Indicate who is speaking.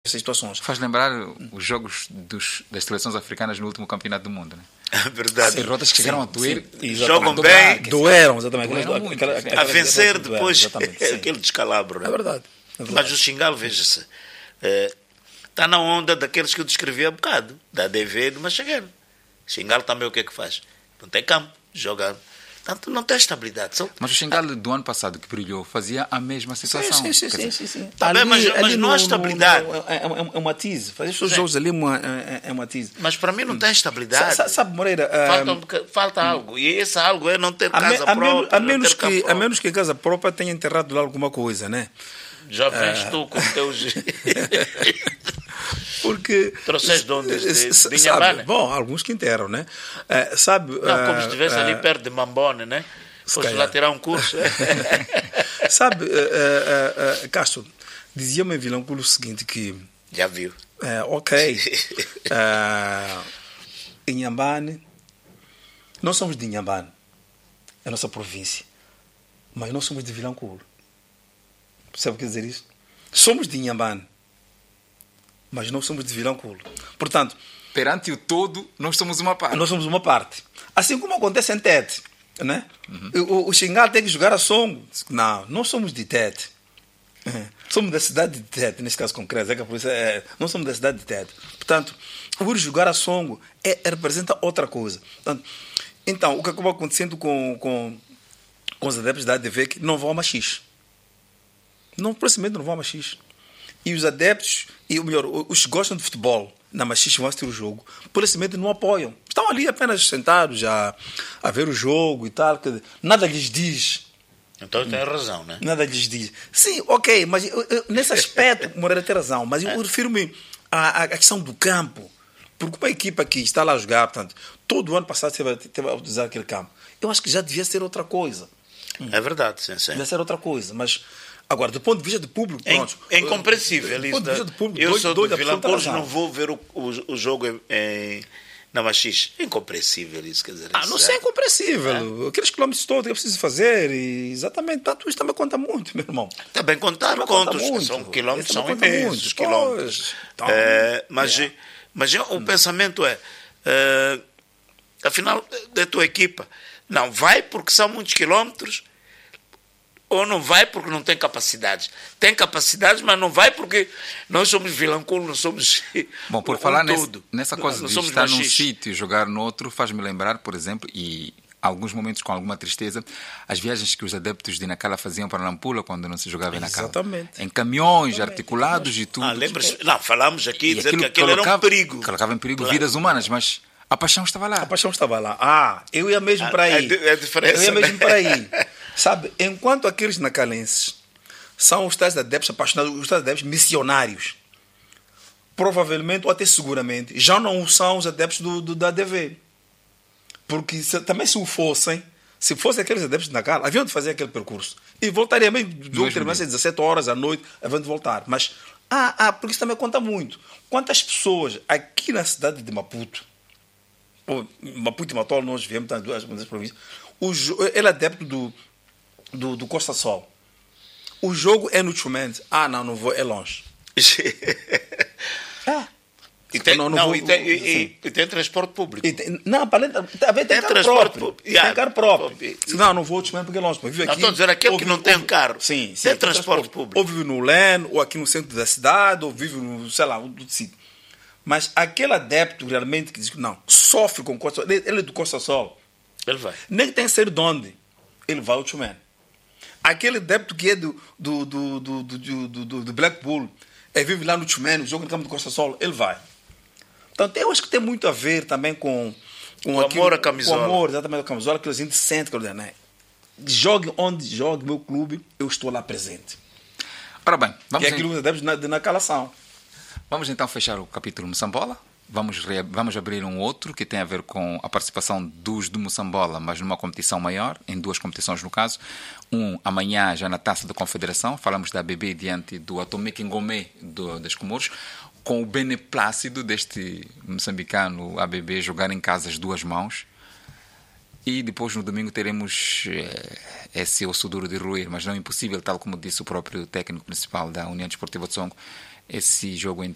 Speaker 1: situações.
Speaker 2: Faz lembrar os jogos das seleções africanas no último campeonato do mundo, né?
Speaker 3: É verdade.
Speaker 2: Derrotas que chegaram a doer.
Speaker 3: Jogam bem.
Speaker 1: Doeram, exatamente.
Speaker 2: Doeram
Speaker 3: A vencer depois
Speaker 1: exatamente,
Speaker 3: aquele descalabro. Né?
Speaker 1: É verdade.
Speaker 3: Mas o Xingal, veja-se, está na onda daqueles que eu descrevi há bocado, da ADV do Machagueiro. Xingal também o que é que faz? Não tem campo, joga. Portanto, não tem estabilidade.
Speaker 2: Mas o Xingal do ano passado que brilhou fazia a mesma situação.
Speaker 1: Sim.
Speaker 3: Tá bem, mas não há estabilidade.
Speaker 1: É uma tise. Fazer os seus jogos ali é uma tise.
Speaker 3: Mas para mim não tem estabilidade.
Speaker 1: Sabe, Moreira...
Speaker 3: Falta algo. E esse algo é não ter casa própria.
Speaker 1: A menos que a casa própria tenha enterrado lá alguma coisa, né?
Speaker 3: Já vens tu com teus...
Speaker 1: Porque...
Speaker 3: Trouxeste de onde? De
Speaker 1: Inhambane? Bom, alguns que enterram, né? Sabe...
Speaker 3: Não, como se estivesse ali perto de Mambone, né? Foste lá tirar um curso.
Speaker 1: Sabe, Castro, dizia-me em Vilanculo o seguinte que...
Speaker 3: Já viu.
Speaker 1: Ok. Inhambane... Nós somos de Inhambane. É a nossa província. Mas nós somos de Vilanculo. Sabe o que quer dizer isso? Somos de Inhambane, mas não somos de Vilanculo. Portanto,
Speaker 2: perante o todo, nós somos uma parte.
Speaker 1: Nós somos uma parte. Assim como acontece em Tete, né? O Xingal tem que jogar a Songo. Não, nós somos de Tete. Somos da cidade de Tete, nesse caso concreto. Nós somos da cidade de Tete. Portanto, o ir jogar a Songo representa outra coisa. Portanto, então, o que acabou acontecendo com os adeptos da ADV que não vão a Machixe. Não, precisamente não vão a Machixe. E os adeptos, ou melhor, os que gostam de futebol na Machixe vão assistir o jogo, precisamente não apoiam. Estão ali apenas sentados a ver o jogo e tal. Nada lhes diz.
Speaker 3: Então tem razão, né?
Speaker 1: Nada lhes diz. Sim, ok, mas nesse aspecto, Moreira tem razão, mas eu refiro-me à questão do campo. Porque uma equipa que está lá a jogar, portanto, todo o ano passado teve a utilizar aquele campo. Eu acho que já devia ser outra coisa.
Speaker 3: É verdade, sim.
Speaker 1: Devia ser outra coisa, mas... Agora, do ponto de vista do público, pronto.
Speaker 3: É incompreensível. Eu sou de Vilanculo, não vou ver o jogo na Machixe. É incompreensível isso, quer dizer.
Speaker 1: Não sei, é incompreensível. Aqueles quilómetros todos que é preciso fazer, e exatamente, tanto isso também conta muito, meu irmão.
Speaker 3: Também contar, são quilómetros, são imensos quilómetros. Então, mas o pensamento afinal, da tua equipa, não vai porque são muitos quilómetros, ou não vai porque não tem capacidades. Tem capacidades, mas não vai porque nós somos Vilanculo, não somos...
Speaker 2: Bom, por falar nessa coisa de estar num sítio e jogar no outro, faz-me lembrar, por exemplo, e alguns momentos com alguma tristeza, as viagens que os adeptos de Nacala faziam para Nampula quando não se jogava em Nacala.
Speaker 1: Exatamente.
Speaker 2: Em caminhões articulados e tudo.
Speaker 3: Lembra-se? Não, falámos aqui dizer que aquilo era um perigo.
Speaker 2: Colocava em perigo vidas humanas, mas... A paixão estava lá.
Speaker 1: A paixão estava lá. Eu ia mesmo para aí.
Speaker 3: É a diferença.
Speaker 1: Eu ia mesmo para aí. Sabe, enquanto aqueles nacalenses são os tais adeptos apaixonados, os tais adeptos missionários, provavelmente, ou até seguramente, já não são os adeptos da ADV. Porque também se fossem aqueles adeptos de Nacala, haviam de fazer aquele percurso. E voltaria mesmo, do terminar às 17 horas à noite, haviam de voltar. Mas, porque isso também conta muito. Quantas pessoas aqui na cidade de Maputo, Maputo e Matola, nós viemos das duas províncias, ele é adepto do Costa Sol. O jogo é no Chumente. Não vou, é longe.
Speaker 3: E tem transporte público.
Speaker 1: Tem transporte público. Tem carro próprio. Não vou Chumente porque é longe.
Speaker 3: Estou a dizer aquele que não tem carro.
Speaker 1: Sim,
Speaker 3: tem transporte público.
Speaker 1: Ou vive no Leno, ou aqui no centro da cidade, ou vive no, sei lá, do sítio. Mas aquele adepto realmente que diz que não, sofre com Costa Sol, ele é do Costa Sol.
Speaker 3: Ele vai.
Speaker 1: Nem tem que ser de onde. Ele vai ao Chumene. Aquele adepto que é do Black Bull, vive lá no Chumene, joga no campo do Costa Sol, ele vai. Então eu acho que tem muito a ver também com
Speaker 3: o amor à camisola.
Speaker 1: Com o amor, exatamente, à camisola, que a gente sente, né? Jogue onde jogue meu clube, eu estou lá presente.
Speaker 2: Ora bem, vamos
Speaker 1: aquilo que adeptos na calação.
Speaker 2: Vamos então fechar o capítulo Moçambola. Vamos abrir um outro que tem a ver com a participação dos do Moçambola, mas numa competição maior, em duas competições no caso. Amanhã já na Taça da Confederação, falamos da ABB diante do Atomic Ngomé das Comoros, com o beneplácito deste moçambicano ABB jogar em casa as duas mãos. E depois no domingo teremos esse osso duro de roer, mas não impossível, tal como disse o próprio técnico principal da União Desportiva de Songo, esse jogo